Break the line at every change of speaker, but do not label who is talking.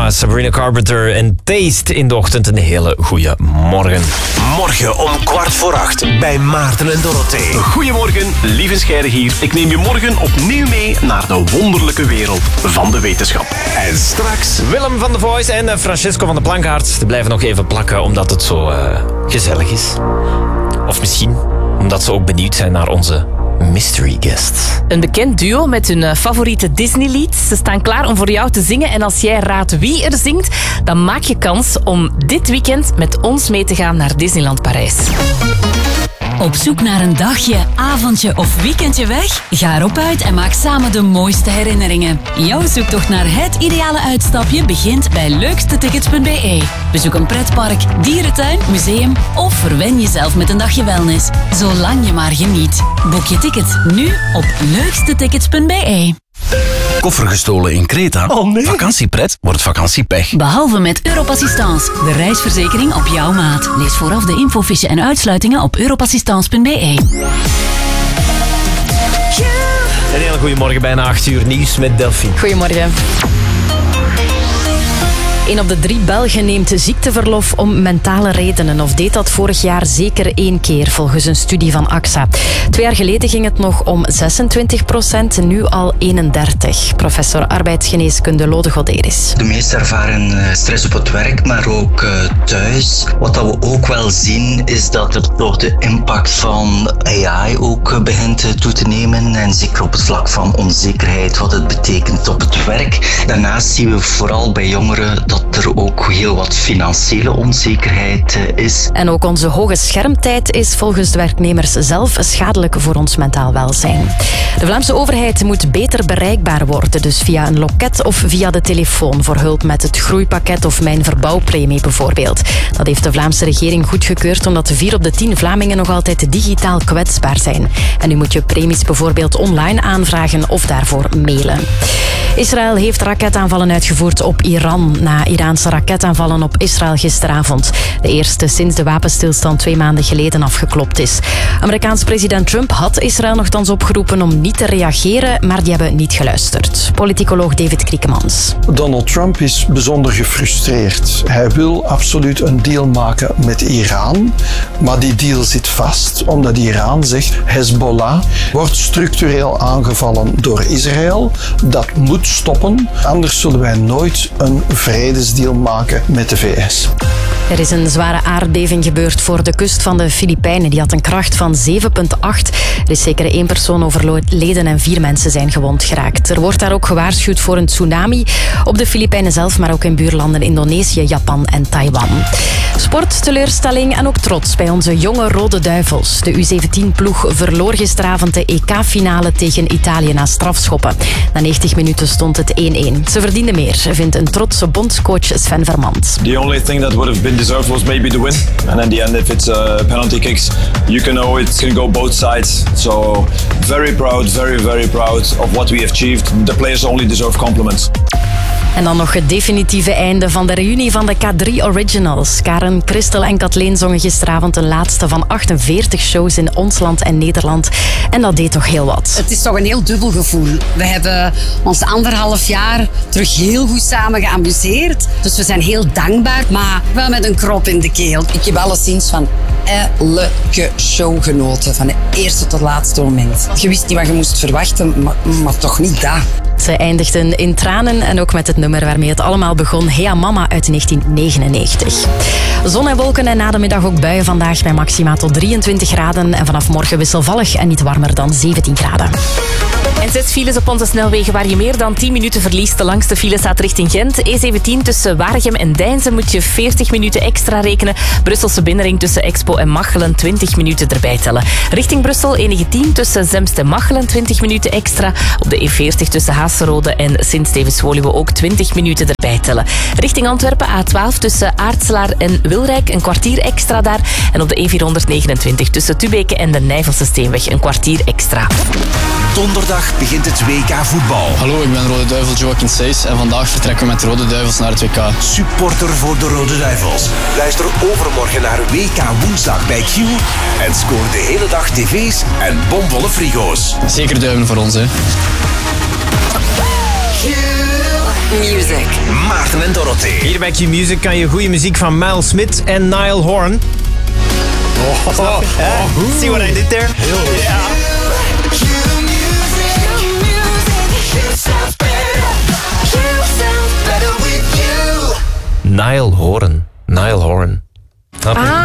Sia, Sabrina Carpenter en Taste in de ochtend. Een hele goede morgen.
Morgen om 7:15 bij Maarten en Dorothee.
Goedemorgen, lieve Scheider hier. Ik neem je morgen opnieuw mee naar de wonderlijke wereld van de wetenschap.
En straks
Willem van The Voice en Francesco van de Plankaart. Die blijven nog even plakken omdat het zo gezellig is. Of misschien omdat ze ook benieuwd zijn naar onze mystery guest.
Een bekend duo met hun favoriete Disney-lied. Ze staan klaar om voor jou te zingen. En als jij raadt wie er zingt, dan maak je kans om dit weekend met ons mee te gaan naar Disneyland Parijs.
Op zoek naar een dagje, avondje of weekendje weg? Ga erop uit en maak samen de mooiste herinneringen. Jouw zoektocht naar het ideale uitstapje begint bij leukstetickets.be. Bezoek een pretpark, dierentuin, museum of verwen jezelf met een dagje wellness. Zolang je maar geniet. Boek je ticket nu op leukstetickets.be.
Koffer gestolen in Kreta?
Oh nee.
Vakantiepret wordt vakantiepech.
Behalve met Europassistance, de reisverzekering op jouw maat. Lees vooraf de infofiche en uitsluitingen op europassistance.be.
Een hele goede morgen, bijna 8 uur nieuws met Delphine.
Goedemorgen. 1 op de 3 Belgen neemt ziekteverlof om mentale redenen. Of deed dat vorig jaar zeker 1 keer, volgens een studie van AXA. 2 jaar geleden ging het nog om 26%, nu al 31%. Professor arbeidsgeneeskunde Lode Goderis.
De meesten ervaren stress op het werk, maar ook thuis. Wat dat we ook wel zien, is dat er toch de impact van AI ook begint toe te nemen. En zeker op het vlak van onzekerheid, wat het betekent op het werk. Daarnaast zien we vooral bij jongeren dat er ook heel wat financiële onzekerheid is.
En ook onze hoge schermtijd is volgens de werknemers zelf schadelijk voor ons mentaal welzijn. De Vlaamse overheid moet beter bereikbaar worden, dus via een loket of via de telefoon voor hulp met het groeipakket of mijn verbouwpremie bijvoorbeeld. Dat heeft de Vlaamse regering goedgekeurd omdat 4 op de 10 Vlamingen nog altijd digitaal kwetsbaar zijn. En nu moet je premies bijvoorbeeld online aanvragen of daarvoor mailen. Israël heeft raketaanvallen uitgevoerd op Iran na Iraanse raketaanvallen op Israël gisteravond. De eerste sinds de wapenstilstand 2 maanden geleden afgeklopt is. Amerikaans president Trump had Israël nogthans opgeroepen om niet te reageren, maar die hebben niet geluisterd. Politicoloog David Kriekemans.
Donald Trump is bijzonder gefrustreerd. Hij wil absoluut een deal maken met Iran, maar die deal zit vast omdat Iran zegt Hezbollah wordt structureel aangevallen door Israël. Dat moet stoppen, anders zullen wij nooit een vredesdeal maken met de VS.
Er is een zware aardbeving gebeurd voor de kust van de Filipijnen. Die had een kracht van 7,8. Er is zeker 1 persoon overleden en 4 mensen zijn gewond geraakt. Er wordt daar ook gewaarschuwd voor een tsunami op de Filipijnen zelf, maar ook in buurlanden Indonesië, Japan en Taiwan. Sport, teleurstelling en ook trots bij onze jonge Rode Duivels. De U17-ploeg verloor gisteravond de EK-finale tegen Italië na strafschoppen. Na 90 minuten stond het 1-1. Ze verdienden meer, vindt een trotse bondscoach Sven Vermand.
The only thing that would have been deserved was maybe the win. And in the end, if it's penalty kicks, you can know it can go both sides. So very proud, very, very proud of what we have achieved. The players only deserve compliments.
En dan nog het definitieve einde van de reunie van de K3 Originals. Karen, Christel en Kathleen zongen gisteravond een laatste van 48 shows in ons land en Nederland. En dat deed toch heel wat.
Het is toch een heel dubbel gevoel. We hebben ons 1,5 jaar terug heel goed samen geamuseerd. Dus we zijn heel dankbaar, maar wel met een krop in de keel. Ik heb alleszins van elke show genoten. Van het eerste tot het laatste moment. Je wist niet wat je moest verwachten, maar toch niet dat.
Ze eindigden in tranen en ook met het nummer waarmee het allemaal begon. Hea Mama uit 1999. Zon en wolken en na de middag ook buien vandaag bij maxima tot 23 graden. En vanaf morgen wisselvallig en niet warmer dan 17 graden. En 6 files op onze snelwegen waar je meer dan 10 minuten verliest. De langste file staat richting Gent. E17 tussen Waregem en Deinzen moet je 40 minuten extra rekenen. Brusselse binnenring tussen Expo en Machelen 20 minuten erbij tellen. Richting Brussel E19 tussen Zemst en Machelen 20 minuten extra. Op de E40 tussen Haasserode en Sint-Stevens-Woluwe ook 20 minuten erbij tellen. Richting Antwerpen A12 tussen Aartselaar en Wilrijk een kwartier extra daar. En op de E429 tussen Tubeke en de Nijvelse Steenweg een kwartier extra.
Donderdag begint het WK voetbal.
Hallo, ik ben Rode Duivel Joaquin Seys en vandaag vertrekken we met de Rode Duivels naar het WK.
Supporter voor de Rode Duivels. Luister overmorgen naar WK woensdag bij Q en scoor de hele dag tv's en bomvolle frigo's.
Zeker duimen voor ons, hè.
Q.
Music.
Maarten en Dorothee.
Hier bij Q-Music kan je goede muziek van Miles Smith en Niall Horan. See what I did there? Ja. Niall Horan.